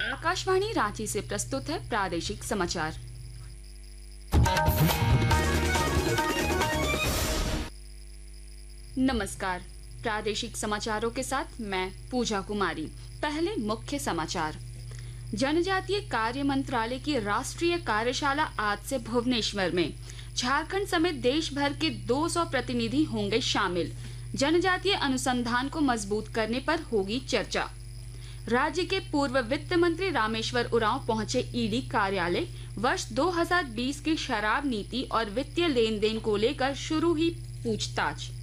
आकाशवाणी रांची से प्रस्तुत है प्रादेशिक समाचार। नमस्कार, प्रादेशिक समाचारों के साथ मैं पूजा कुमारी। पहले मुख्य समाचार। जनजातीय कार्य मंत्रालय की राष्ट्रीय कार्यशाला आज से भुवनेश्वर में। झारखंड समेत देश भर के 200 प्रतिनिधि होंगे शामिल। जनजातीय अनुसंधान को मजबूत करने पर होगी चर्चा। राज्य के पूर्व वित्त मंत्री रामेश्वर उरांव पहुंचे ईडी कार्यालय। वर्ष 2020 की शराब नीति और वित्तीय लेन देन को लेकर शुरू ही पूछताछ।